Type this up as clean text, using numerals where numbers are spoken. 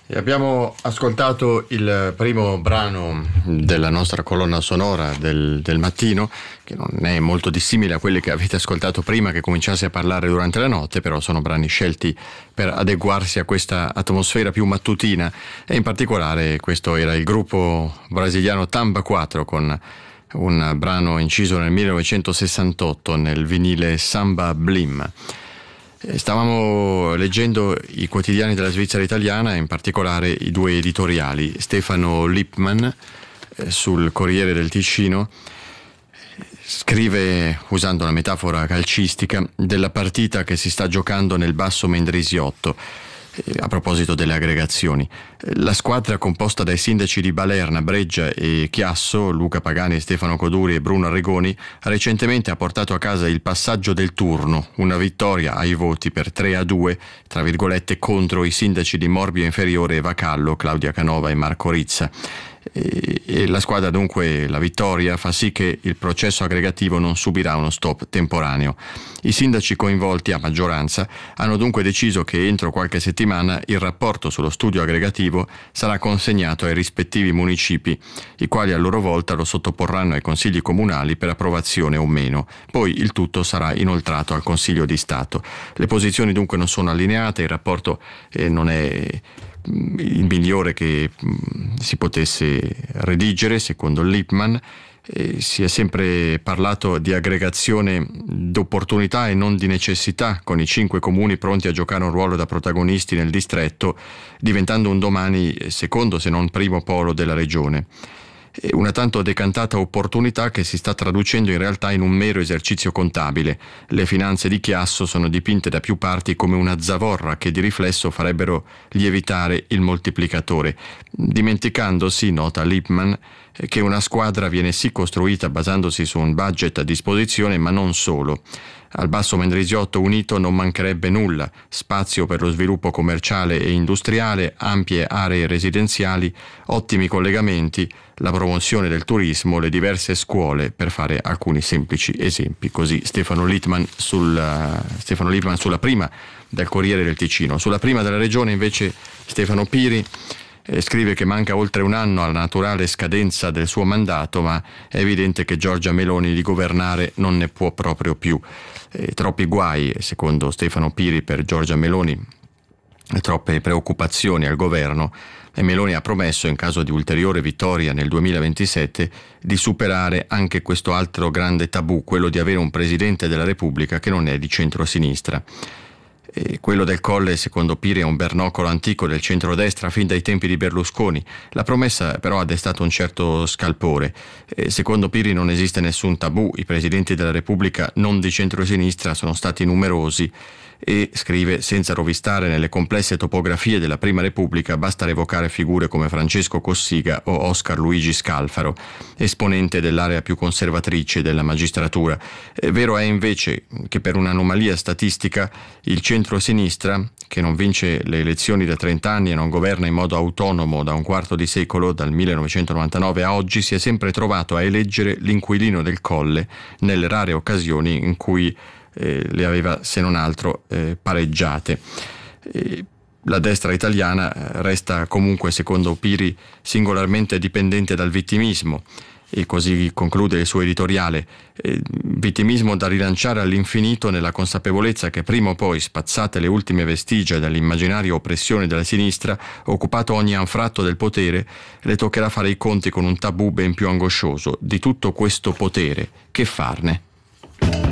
E abbiamo ascoltato il primo brano della nostra colonna sonora del mattino, che non è molto dissimile a quelli che avete ascoltato prima che cominciasse a parlare durante la notte, però sono brani scelti per adeguarsi a questa atmosfera più mattutina, e in particolare questo era il gruppo brasiliano Tamba 4 con un brano inciso nel 1968 nel vinile Samba Blim. Stavamo leggendo i quotidiani della Svizzera italiana, in particolare i due editoriali. Stefano Lippmann sul Corriere del Ticino scrive, usando una metafora calcistica, della partita che si sta giocando nel Basso Mendrisiotto. A proposito delle aggregazioni, la squadra composta dai sindaci di Balerna, Breggia e Chiasso, Luca Pagani, Stefano Coduri e Bruno Arregoni, recentemente ha portato a casa il passaggio del turno, una vittoria ai voti per 3-2, tra virgolette, contro i sindaci di Morbio Inferiore e Vacallo, Claudia Canova e Marco Rizza. E la squadra, dunque, la vittoria fa sì che il processo aggregativo non subirà uno stop temporaneo. I sindaci coinvolti, a maggioranza, hanno dunque deciso che entro qualche settimana il rapporto sullo studio aggregativo sarà consegnato ai rispettivi municipi, i quali a loro volta lo sottoporranno ai consigli comunali per approvazione o meno. Poi il tutto sarà inoltrato al Consiglio di Stato. Le posizioni dunque non sono allineate, il rapporto non è il migliore che si potesse redigere, secondo Lippmann. Si è sempre parlato di aggregazione d'opportunità e non di necessità, con i 5 comuni pronti a giocare un ruolo da protagonisti nel distretto, diventando un domani secondo se non primo polo della regione. Una tanto decantata opportunità che si sta traducendo in realtà in un mero esercizio contabile. Le finanze di Chiasso sono dipinte da più parti come una zavorra che di riflesso farebbero lievitare il moltiplicatore, dimenticandosi, nota Lippmann, che una squadra viene sì costruita basandosi su un budget a disposizione, ma non solo. Al Basso Mendrisiotto unito non mancherebbe nulla: spazio per lo sviluppo commerciale e industriale, ampie aree residenziali, ottimi collegamenti, la promozione del turismo, le diverse scuole, per fare alcuni semplici esempi. Così Stefano Lippmann sulla prima del Corriere del Ticino. Sulla prima della regione invece Stefano Piri scrive che manca oltre un anno alla naturale scadenza del suo mandato, ma è evidente che Giorgia Meloni di governare non ne può proprio più. Troppi guai, secondo Stefano Piri, per Giorgia Meloni, troppe preoccupazioni al governo, e Meloni ha promesso, in caso di ulteriore vittoria nel 2027, di superare anche questo altro grande tabù, quello di avere un Presidente della Repubblica che non è di centrosinistra. Quello del Colle, secondo Piri, è un bernoccolo antico del centrodestra fin dai tempi di Berlusconi. La promessa però ha destato un certo scalpore. Secondo Piri non esiste nessun tabù, i presidenti della Repubblica non di centrosinistra sono stati numerosi, e scrive: senza rovistare nelle complesse topografie della Prima Repubblica basta revocare figure come Francesco Cossiga o Oscar Luigi Scalfaro, esponente dell'area più conservatrice della magistratura. Vero è invece che per un'anomalia statistica il centro-sinistra, che non vince le elezioni da 30 anni e non governa in modo autonomo da un quarto di secolo, dal 1999 a oggi, si è sempre trovato a eleggere l'inquilino del Colle nelle rare occasioni in cui le aveva, se non altro, pareggiate. La destra italiana resta comunque, secondo Piri, singolarmente dipendente dal vittimismo, e così conclude il suo editoriale: vittimismo da rilanciare all'infinito, nella consapevolezza che prima o poi, spazzate le ultime vestigia dell'immaginaria oppressione della sinistra, occupato ogni anfratto del potere, le toccherà fare i conti con un tabù ben più angoscioso: di tutto questo potere, che farne?